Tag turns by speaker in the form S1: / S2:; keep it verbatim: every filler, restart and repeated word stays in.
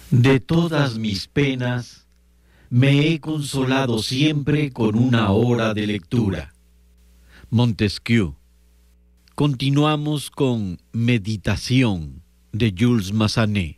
S1: De todas mis penas, me he consolado siempre con una hora de lectura. Montesquieu. Continuamos con Meditación de Jules Massenet.